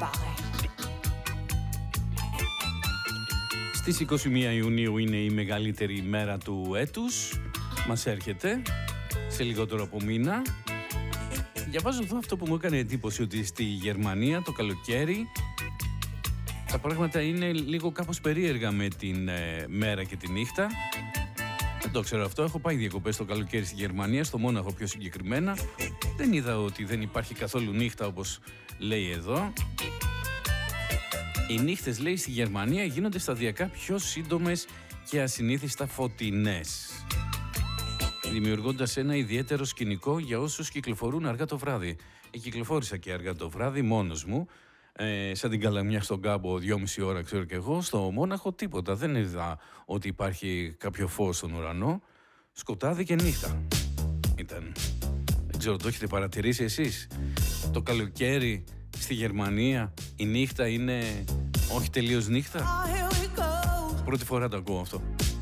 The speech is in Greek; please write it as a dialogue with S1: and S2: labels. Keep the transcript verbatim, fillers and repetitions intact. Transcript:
S1: Στις είκοσι μία Ιουνίου είναι η μεγαλύτερη ημέρα του έτους. Μας έρχεται σε λιγότερο από μήνα. Διαβάζω εδώ αυτό που μου έκανε εντύπωση, ότι στη Γερμανία το καλοκαίρι τα πράγματα είναι λίγο κάπως περίεργα με την ε, μέρα και τη νύχτα. Δεν το ξέρω αυτό. Έχω πάει διακοπές το καλοκαίρι στη Γερμανία, στο Μόναχο πιο συγκεκριμένα. Δεν είδα ότι δεν υπάρχει καθόλου νύχτα όπως λέει εδώ. Οι νύχτες, λέει, στη Γερμανία γίνονται σταδιακά πιο σύντομες και ασυνήθιστα φωτεινές, δημιουργώντας ένα ιδιαίτερο σκηνικό για όσους κυκλοφορούν αργά το βράδυ. Ε, κυκλοφόρησα και αργά το βράδυ μόνος μου, ε, σαν την καλαμιά στον κάμπο, δυόμιση ώρα ξέρω και εγώ. Στο Μόναχο τίποτα, δεν είδα ότι υπάρχει κάποιο φως στον ουρανό. Σκοτάδι και νύχτα ήταν. Δεν ξέρω, το έχετε παρατηρήσει εσείς? Το καλοκαίρι στη Γερμανία η νύχτα είναι όχι τελείως νύχτα. Πρώτη φορά το ακούω αυτό.